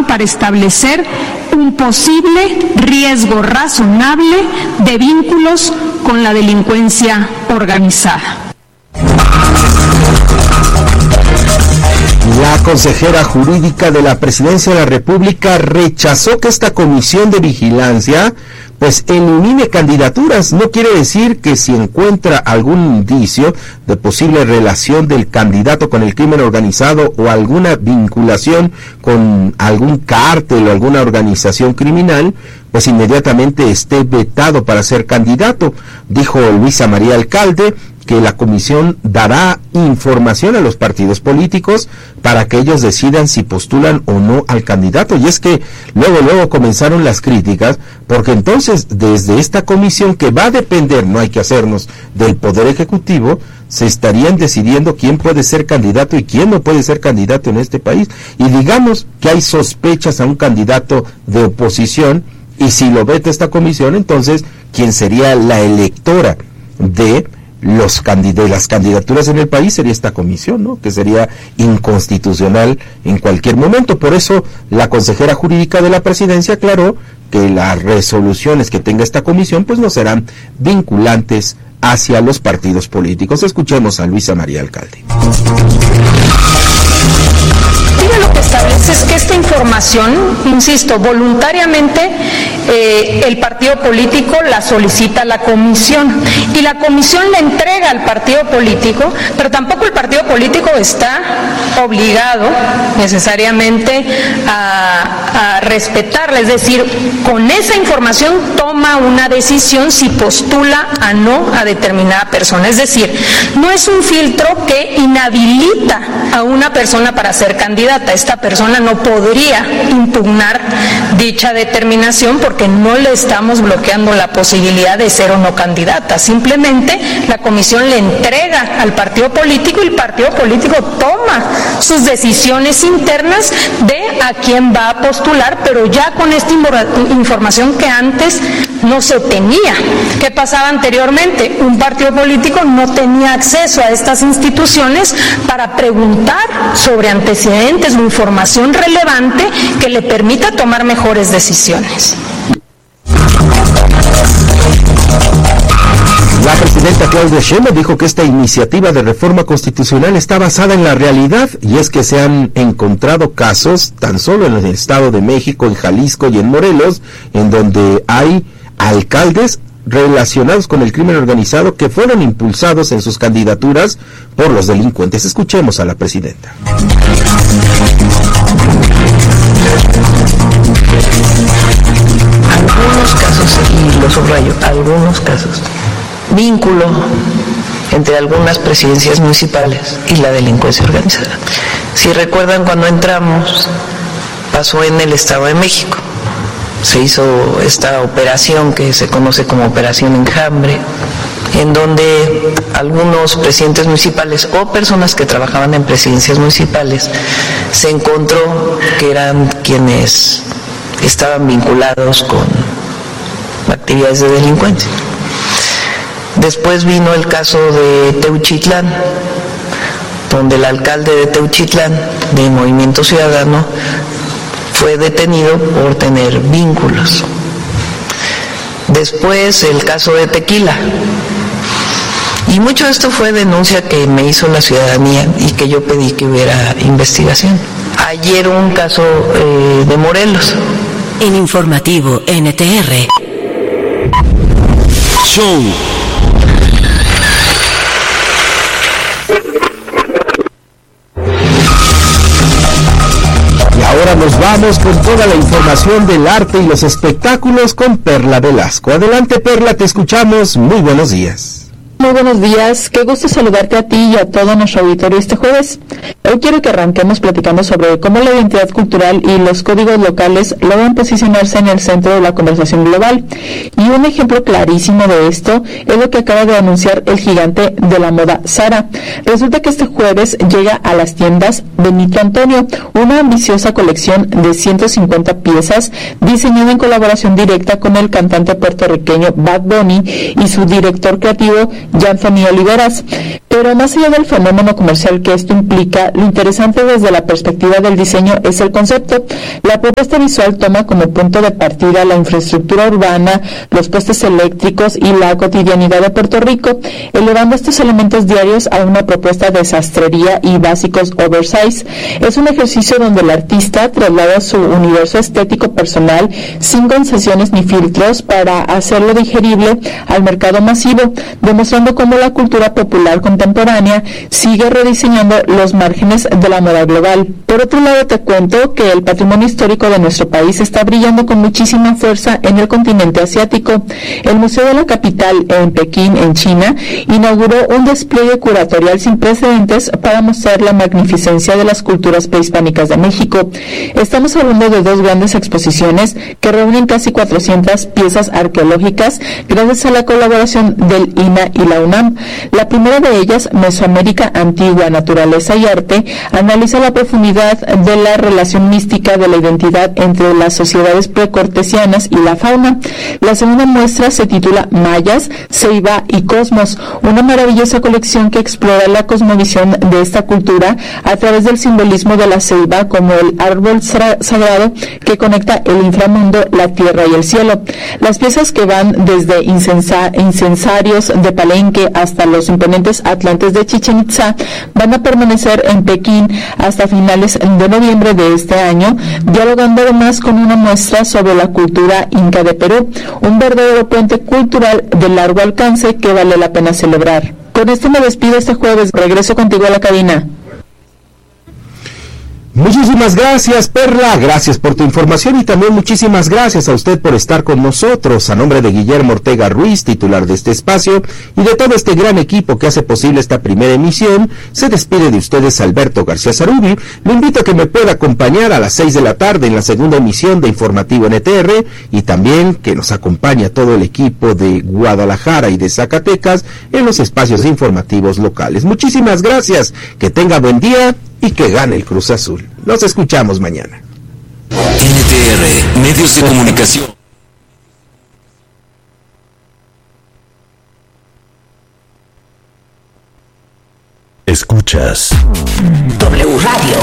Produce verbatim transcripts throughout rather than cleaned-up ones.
para establecer un posible riesgo razonable de vínculos con la delincuencia organizada. La consejera jurídica de la Presidencia de la República rechazó que esta comisión de vigilancia pues elimine candidaturas. No quiere decir que si encuentra algún indicio de posible relación del candidato con el crimen organizado o alguna vinculación con algún cártel o alguna organización criminal, pues inmediatamente esté vetado para ser candidato. Dijo Luisa María Alcalde que la comisión dará información a los partidos políticos para que ellos decidan si postulan o no al candidato. Y es que luego, luego comenzaron las críticas, porque entonces desde esta comisión, que va a depender, no hay que hacernos, del Poder Ejecutivo, se estarían decidiendo quién puede ser candidato y quién no puede ser candidato en este país. Y digamos que hay sospechas a un candidato de oposición, y si lo veta esta comisión, entonces, ¿quién sería la electora de los de las candidaturas en el país? Sería esta comisión, ¿no? Que sería inconstitucional en cualquier momento. Por eso la consejera jurídica de la Presidencia aclaró que las resoluciones que tenga esta comisión pues no serán vinculantes hacia los partidos políticos. Escuchemos a Luisa María Alcalde. Lo que establece es que esta información, insisto, voluntariamente eh, el partido político la solicita a la comisión y la comisión le entrega al partido político, pero tampoco el partido político está obligado necesariamente a, a respetarla, es decir, con esa información toma una decisión si postula a no a determinada persona, es decir, no es un filtro que inhabilita a una persona para ser candidata. Esta persona no podría impugnar dicha determinación porque no le estamos bloqueando la posibilidad de ser o no candidata. Simplemente la comisión le entrega al partido político y el partido político toma sus decisiones internas de a quién va a postular, pero ya con esta información que antes no se tenía. ¿Qué pasaba anteriormente? Un partido político no tenía acceso a estas instituciones para preguntar sobre antecedentes o información relevante que le permita tomar mejores decisiones. La presidenta Claudia Sheinbaum dijo que esta iniciativa de reforma constitucional está basada en la realidad, y es que se han encontrado casos tan solo en el Estado de México, en Jalisco y en Morelos, en donde hay alcaldes relacionados con el crimen organizado que fueron impulsados en sus candidaturas por los delincuentes. Escuchemos a la presidenta. Algunos casos, y lo subrayo, algunos casos, vínculo entre algunas presidencias municipales y la delincuencia organizada. Si recuerdan, cuando entramos, pasó en el Estado de México. Se hizo esta operación que se conoce como Operación Enjambre, en donde algunos presidentes municipales o personas que trabajaban en presidencias municipales se encontró que eran quienes estaban vinculados con actividades de delincuencia. Después vino el caso de Teuchitlán, donde el alcalde de Teuchitlán, de Movimiento Ciudadano, fue detenido por tener vínculos. Después el caso de Tequila. Y mucho de esto fue denuncia que me hizo la ciudadanía y que yo pedí que hubiera investigación. Ayer un caso eh, de Morelos. En Informativo N T R. Show. Ahora nos vamos con toda la información del arte y los espectáculos con Perla Velasco. Adelante, Perla, te escuchamos. Muy buenos días. Muy buenos días, qué gusto saludarte a ti y a todo nuestro auditorio este jueves. Hoy quiero que arranquemos platicando sobre cómo la identidad cultural y los códigos locales logran posicionarse en el centro de la conversación global. Y un ejemplo clarísimo de esto es lo que acaba de anunciar el gigante de la moda Zara. Resulta que este jueves llega a las tiendas Benito Antonio, una ambiciosa colección de ciento cincuenta piezas diseñada en colaboración directa con el cantante puertorriqueño Bad Bunny y su director creativo Yanthony Oliveras. Pero más allá del fenómeno comercial que esto implica, lo interesante desde la perspectiva del diseño es el concepto. La propuesta visual toma como punto de partida la infraestructura urbana, los postes eléctricos y la cotidianidad de Puerto Rico, elevando estos elementos diarios a una propuesta de sastrería y básicos oversize. Es un ejercicio donde el artista traslada su universo estético personal sin concesiones ni filtros para hacerlo digerible al mercado masivo, demostrando cómo la cultura popular contemporánea sigue rediseñando los márgenes de la moda global. Por otro lado, te cuento que el patrimonio histórico de nuestro país está brillando con muchísima fuerza en el continente asiático. El Museo de la Capital en Pekín, en China, inauguró un despliegue curatorial sin precedentes para mostrar la magnificencia de las culturas prehispánicas de México. Estamos hablando de dos grandes exposiciones que reúnen casi cuatrocientas piezas arqueológicas gracias a la colaboración del I N A y la UNAM. La primera de ellas, Mesoamérica Antigua, Naturaleza y Arte, analiza la profundidad de la relación mística de la identidad entre las sociedades precortesianas y la fauna. La segunda muestra se titula Mayas, Ceiba y Cosmos, una maravillosa colección que explora la cosmovisión de esta cultura a través del simbolismo de la ceiba como el árbol sagrado que conecta el inframundo, la tierra y el cielo. Las piezas, que van desde incensa, incensarios de Palenque hasta los imponentes atlantes de Chichén Itzá, van a permanecer en Pekín hasta finales de noviembre de este año, dialogando además con una muestra sobre la cultura inca de Perú, un verdadero puente cultural de largo alcance que vale la pena celebrar. Con esto me despido este jueves. Regreso contigo a la cabina. Muchísimas gracias, Perla, gracias por tu información y también muchísimas gracias a usted por estar con nosotros. A nombre de Guillermo Ortega Ruiz, titular de este espacio, y de todo este gran equipo que hace posible esta primera emisión, se despide de ustedes Alberto García Zarubi. Le invito a que me pueda acompañar a las seis de la tarde en la segunda emisión de Informativo N T R y también que nos acompañe a todo el equipo de Guadalajara y de Zacatecas en los espacios informativos locales. Muchísimas gracias, que tenga buen día y que gane el Cruz Azul. Nos escuchamos mañana. N T R, Medios de Comunicación. Escuchas W Radio.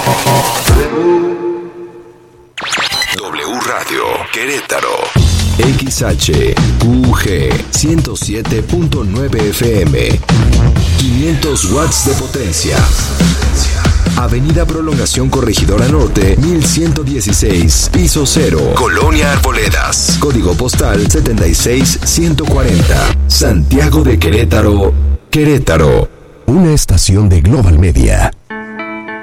W Radio, Querétaro. X H U G ciento siete punto nueve F M. quinientos watts de potencia. Avenida Prolongación Corregidora Norte, mil ciento dieciséis, piso cero, Colonia Arboledas. Código postal setenta y seis ciento cuarenta. Santiago de Querétaro, Querétaro. Una estación de Global Media.